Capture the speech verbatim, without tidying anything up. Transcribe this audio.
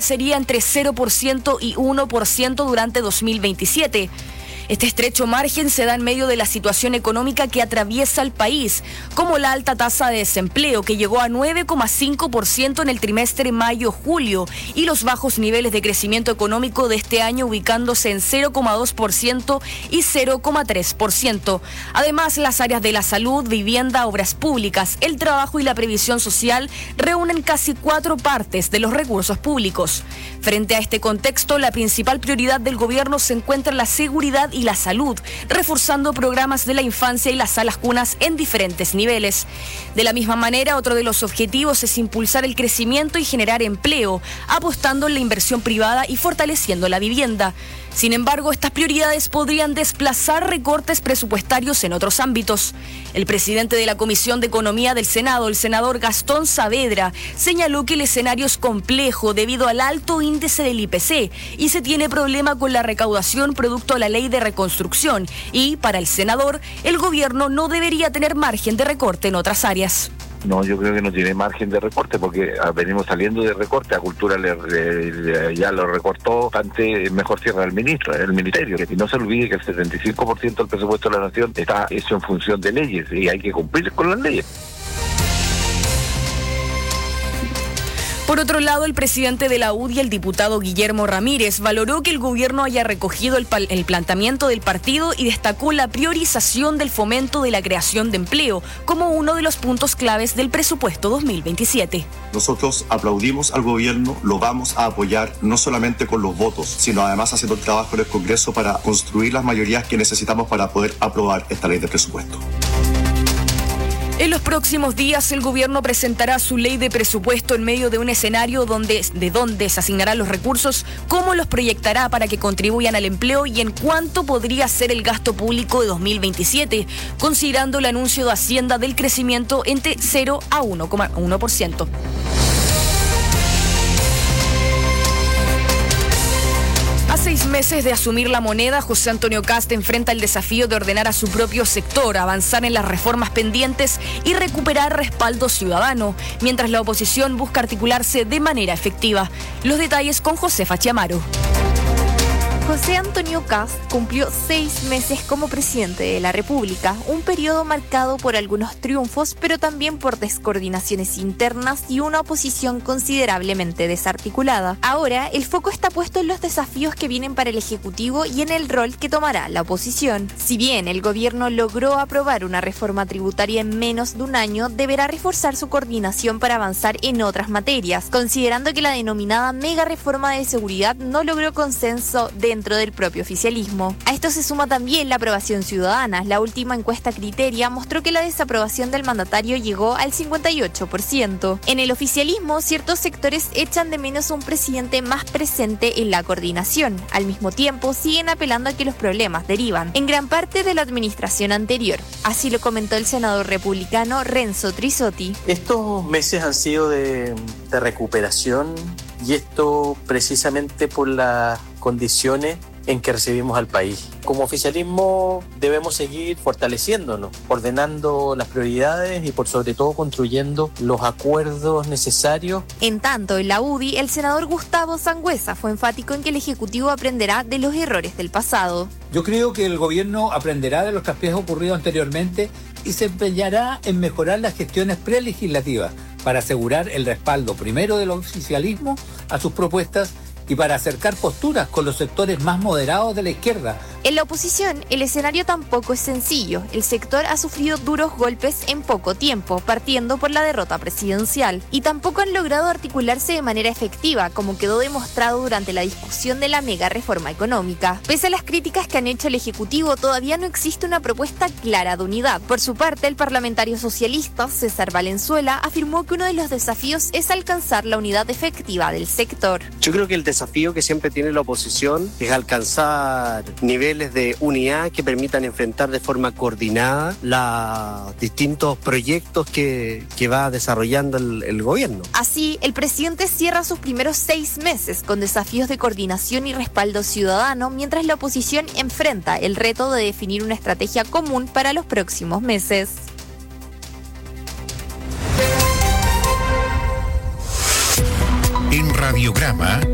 sería entre cero por ciento y uno por ciento durante dos mil veintisiete. Este estrecho margen se da en medio de la situación económica que atraviesa el país, como la alta tasa de desempleo que llegó a nueve coma cinco por ciento en el trimestre mayo-julio y los bajos niveles de crecimiento económico de este año ubicándose en cero coma dos por ciento y cero coma tres por ciento. Además, las áreas de la salud, vivienda, obras públicas, el trabajo y la previsión social reúnen casi cuatro partes de los recursos públicos. Frente a este contexto, la principal prioridad del gobierno se encuentra en la seguridad y la salud, reforzando programas de la infancia y las salas cunas en diferentes niveles. De la misma manera, otro de los objetivos es impulsar el crecimiento y generar empleo, apostando en la inversión privada y fortaleciendo la vivienda. Sin embargo, estas prioridades podrían desplazar recortes presupuestarios en otros ámbitos. El presidente de la Comisión de Economía del Senado, el senador Gastón Saavedra, señaló que el escenario es complejo debido al alto índice del I P C y se tiene problema con la recaudación producto de la ley de reconstrucción y, para el senador, el gobierno no debería tener margen de recorte en otras áreas. No, yo creo que no tiene margen de recorte porque venimos saliendo de recorte. A Cultura le, le, le, ya lo recortó bastante, mejor cierra el ministro, el ministerio. Y no se olvide que el setenta y cinco por ciento del presupuesto de la nación está hecho en función de leyes y hay que cumplir con las leyes. Por otro lado, el presidente de la U D I, el diputado Guillermo Ramírez, valoró que el gobierno haya recogido el, el planteamiento del partido y destacó la priorización del fomento de la creación de empleo como uno de los puntos claves del presupuesto dos mil veintisiete. Nosotros aplaudimos al gobierno, lo vamos a apoyar no solamente con los votos, sino además haciendo el trabajo en el Congreso para construir las mayorías que necesitamos para poder aprobar esta ley de presupuesto. En los próximos días, el gobierno presentará su ley de presupuesto en medio de un escenario donde, de dónde se asignarán los recursos, cómo los proyectará para que contribuyan al empleo y en cuánto podría ser el gasto público de dos mil veintisiete, considerando el anuncio de Hacienda del crecimiento entre cero a uno coma uno por ciento. A seis meses de asumir la moneda, José Antonio Kast enfrenta el desafío de ordenar a su propio sector, avanzar en las reformas pendientes y recuperar respaldo ciudadano, mientras la oposición busca articularse de manera efectiva. Los detalles con Josefa Chiamaro. José Antonio Kast cumplió seis meses como presidente de la República, un periodo marcado por algunos triunfos, pero también por descoordinaciones internas y una oposición considerablemente desarticulada. Ahora, el foco está puesto en los desafíos que vienen para el Ejecutivo y en el rol que tomará la oposición. Si bien el gobierno logró aprobar una reforma tributaria en menos de un año, deberá reforzar su coordinación para avanzar en otras materias, considerando que la denominada mega reforma de seguridad no logró consenso de dentro del propio oficialismo. A esto se suma también la aprobación ciudadana. La última encuesta Criteria mostró que la desaprobación del mandatario llegó al cincuenta y ocho por ciento. En el oficialismo, ciertos sectores echan de menos a un presidente más presente en la coordinación. Al mismo tiempo, siguen apelando a que los problemas derivan en gran parte de la administración anterior. Así lo comentó el senador republicano Renzo Trisotti. Estos meses han sido de, de recuperación y esto precisamente por las condiciones en que recibimos al país. Como oficialismo debemos seguir fortaleciéndonos, ordenando las prioridades y por sobre todo construyendo los acuerdos necesarios. En tanto, en la U D I, el senador Gustavo Sangüesa fue enfático en que el Ejecutivo aprenderá de los errores del pasado. Yo creo que el gobierno aprenderá de los traspiés ocurridos anteriormente y se empeñará en mejorar las gestiones prelegislativas para asegurar el respaldo primero del oficialismo a sus propuestas y para acercar posturas con los sectores más moderados de la izquierda. En la oposición, el escenario tampoco es sencillo. El sector ha sufrido duros golpes en poco tiempo, partiendo por la derrota presidencial, y tampoco han logrado articularse de manera efectiva, como quedó demostrado durante la discusión de la mega reforma económica. Pese a las críticas que han hecho el Ejecutivo, todavía no existe una propuesta clara de unidad. Por su parte, el parlamentario socialista César Valenzuela afirmó que uno de los desafíos es alcanzar la unidad efectiva del sector. Yo creo que el desafío que siempre tiene la oposición es alcanzar niveles de unidad que permitan enfrentar de forma coordinada los distintos proyectos que, que va desarrollando el, el gobierno. Así, el presidente cierra sus primeros seis meses con desafíos de coordinación y respaldo ciudadano, mientras la oposición enfrenta el reto de definir una estrategia común para los próximos meses. En Radiograma